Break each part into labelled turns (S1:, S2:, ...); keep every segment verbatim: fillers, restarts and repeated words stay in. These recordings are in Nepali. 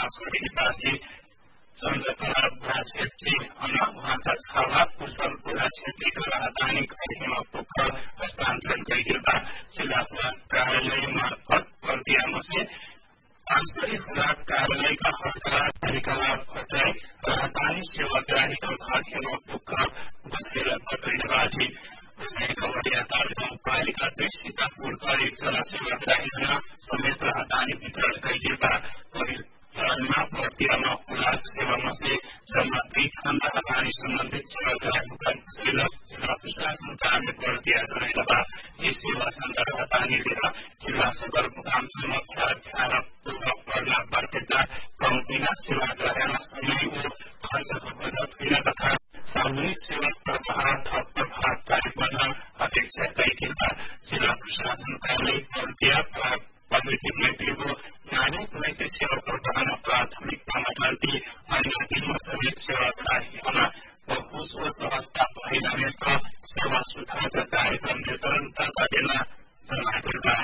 S1: मासुरी निवासी चन्द्रकला बुढा छेत्री अनि उहाँका छाला कुशल बुढा छेत्रीको राजधानी खैरीमा पुग्न हस्तान्तरण गरिएका जिल्ला कार्यालय मार्फत पर्दियामसे आंसरी हुलाक कार्यालयका हड़ताल कार्यकलाप घटाई राजधानी सेवाग्राहीको घरखेमा पुग्न बसेर पक्रिनबाट उसैको वरियाताल पालिका दुई सीतापुरका एकजना सेवाग्राहीमा समेत राजधानी वितरण गरिएका रणमा पर्दियामा हुलाक सेवामा से जम्मा दुई खण्ड राजधानी सम्बन्धित सेवाग्राहीका जिल्ला प्रशासन कार्य पर्दिया जनाइरहँदा यस सेवा सञ्चार राजधानी लिएर जिल्ला सदरमुकामसम्म ख्याल पूर्वक पर्न बाध्यता कम बिना सेवाग्राहीमा समय ओ खर्चको बचत हुन तथा सामूहिक सेवा प्रवाह थप प्रभावकारी बन्न अपेक्षा गरिएका जिल्ला प्रशासन कार्यालय पर्दिया प्रवृत्ति व्यक्तिको नागरिक नैतिक सेवा प्रदान प्राथमिकतामा जान्ती अन्य दिनमा समेत सेवाग्राहीहरूमा बहुस व सहजता भइरहेका सेवा सुधारका कार्यक्रम निरन्तरता दिन जनाएका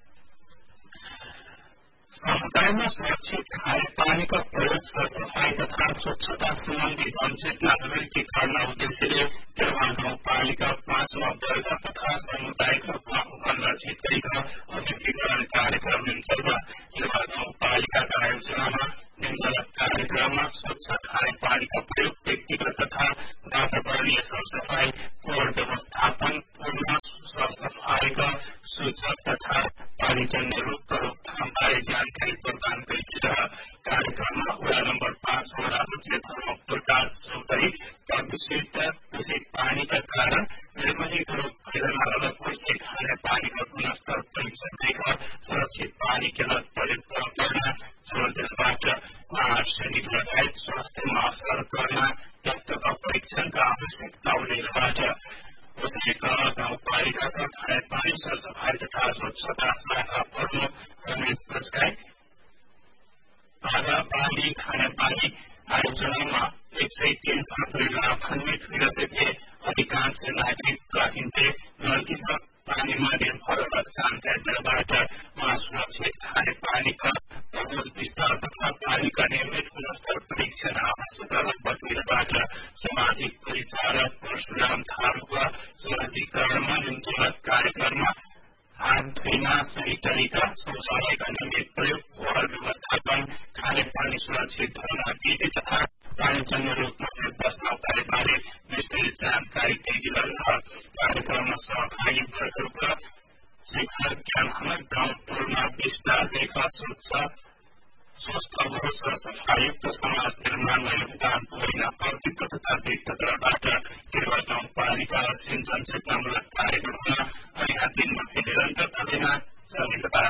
S1: समुदायमा सुरक्षित खाने पानीका प्रयोग सरसफाई तथा स्वच्छता सम्बन्धी जनचेतना अभिवृद्धि गर्न उद्देश्यले केरवा गाउँपालिका पाँचमा वर्ग तथा सामुदायिक रूपमा उपलक्षित गरेका औद्योगिकरण कार्यक्रम निम्तर्गत केरवा गाउँपालिकाका आयोजनामा निम्नलिखित कार्यक्रममा स्वच्छ खाने पानीका प्रयोग व्यक्तिगत तथा वातावरणीय सरसफाई फोहोर व्यवस्थापन पूर्ण सरसफाईका सूचक तथा पानीजन्य रोगका रोकथामबारे जानकारी प्रदान गरिएका कार्यक्रममा वडा नम्बर पाँच वडा अध्यक्ष धर्म प्रकाश चौधरी प्रदूषित दूषित पानीका कारण निर्मलीको रोग फैलन अलग वर्षे खाने पानीको गुणस्तर परीक्षणका सुरक्षित पानी किल्लत प्रयोग गर्न जोड़ दिनबाट आर्सेनिक लगायत स्वास्थ्यमा असर गर्न रक्तका परीक्षणका आवश्यकता उल्लेखबाट उसैका गाउँपालिकाका खाने पानी सरसफाई तथा स्वच्छता शाखा प्रमुख रमेश बजगाई आधा पानी खाने पानी आयोजनामा एक सय तीन खतरे लाभान्वित हुइसके अधिकांश नागरिकका निम्ति नलकीका पानीमा निर्भर जानकारी दिनबाट सुरक्षित खाने पानीका प्रबोध विस्तार तथा पानीका नियमित गुणस्तर परीक्षण आवश्यकता बटुलबाट सामाजिक परिचारक परशुराम थारूका सहजीकरणमा निम्नलिखित कार्यक्रममा हात धुइन सही तरिका शौचालयका नियमित प्रयोग फोहोर व्यवस्थापन खाने पानी सुरक्षित धुन विधि तथा पानीजन्य रोगमा से बस्न बारे विस्तृत जानकारी दिइरहनु कार्यक्रममा सहभागी वर्गहरूका शिखर ज्ञान हमर गाउँपुरमा विस्तारदेखि स्वच्छ स्वस्थ व सरसफायुक्त समाज निर्माणमा योगदान पुर्याउन प्रतिबद्धता व्यक्त गर्नबाट केरवा गाउँपालिका सिंचन क्षेत्रमूलक कार्यक्रममा नयाँ दिनमा निरन्तरता दिन चलिरहँदा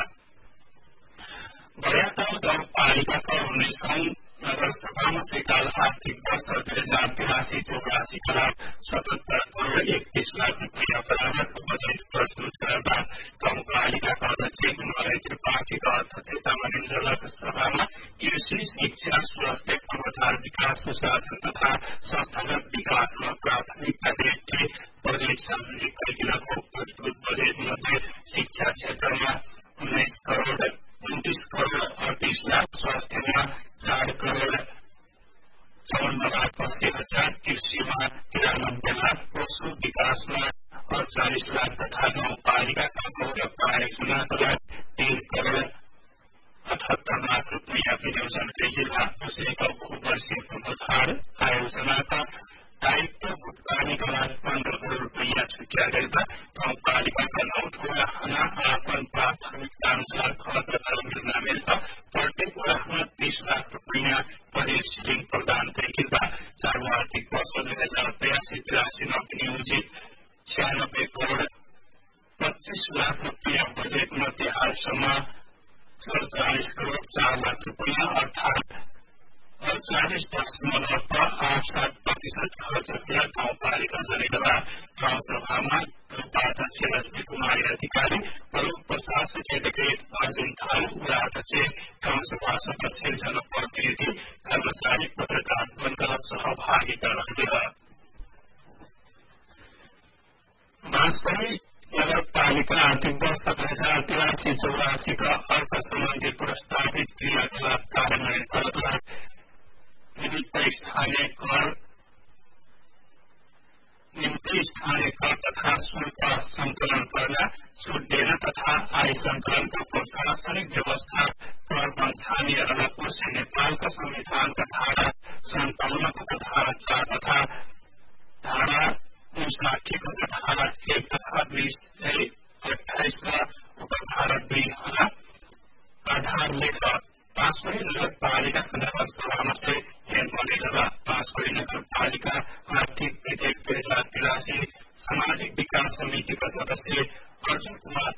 S1: बयातौं गाउँपालिकाका उन्नाइसौं नगरसभामा सैकाल आर्थिक वर्ष दुई हजार तिरासी चौरासीका लागि सतहत्तर करोड़ एकतीस लाख रुपियाँ बराबरको बजेट प्रस्तुत गर्दा गाउँपालिकाका अध्यक्ष हिमालय त्रिपाठीका अध्यक्षतामा निम्नलिखित सभामा कृषि शिक्षा स्वास्थ्य पूर्वाधार विकास सुशासन तथा संस्थागत विकासमा प्राथमिकता दिए बजेट सम्बन्धी परियोजनाको प्रस्तुत बजेट मध्ये शिक्षा क्षेत्रमा उन्नाइस करोड़ उन्तीस करोड़ अड़तीस लाख स्वास्थ्यमा चार करोड़ चौन्न लाख अस्सी हजार कृषिमा तिरानब्बे लाख पशु विकासमा अड़चालिस लाख तथा गाउँपालिकाका गौरव आयोजनाका लागि तीन करोड़ अठहत्तर लाख रुपियाँ विनियोजन गरिएका उसैका बहुवर्षीय पूर्वाधार आयोजनाका दायित्व भुक्तानीका लागि पन्ध्र करोड़ रुपियाँ छुट्या गरेका गाउँपालिकाका नौ वडा खाना आपन प्राथमिकता अनुसार खर्च गर्न मिल्दा प्रत्येक वडामा तीस लाख रुपियाँ बजेट सिलिङ प्रदान गरिएका चालू आर्थिक वर्ष दुई हजार बयासी तिरासीमा विनियोजित छियानब्बे करोड़ पच्चीस लाख रुपियाँ बजेट मध्ये हालसम्म सड़चालीस करोड़ चार लाख रुपियाँ अर्थात अड़चालीस दशमलव आठ सात प्रतिशत खर्च किया गाउँपालिका जनेगरा गाउँसभामा उपाध्यक्ष लक्ष्मी कुमारी अधिकारी प्रमुख प्रशासक एडभोकेट अर्जुन थारू वडा अध्यक्ष गाउँसभा सदस्य जनप्रतिनिधि कर्मचारी पत्रकारका सहभागिता रहेका मासपरी नगरपालिका आर्थिक वर्ष दुई हजार तिरासी चौरासी का अर्थ सम्बन्धी प्रस्तावित क्रियाकलाप कार्यान्वयन गर्दा निमित्त स्थानीय कर निम्न स्थानीय कर तथा शुल्क संकलन गर्न छुट दिन तथा आय संकलनको प्रशासनिक व्यवस्था कर बन्छानी रनपुर नेपालका संविधानका धारा सन्ताउन्न तथा धारा चार तथा धारा उन्साठीको धारा एक तथा दुई सय अठाइसका उपधारा दुईका आधार लेख पाँचपल्ली नगरपालिका नगर सभामा निर्णय पाँचपल्ली नगरपालिका आर्थिक विधेयक दुई हजार तिरासी सामाजिक विकास समितिका सदस्य अर्जुन कुमार